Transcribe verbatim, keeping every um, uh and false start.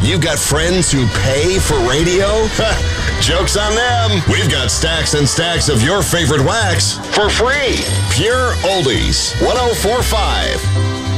You've got friends who pay for radio? Joke's on them. We've got stacks and stacks of your favorite wax for free. Pure Oldies, one oh four point five.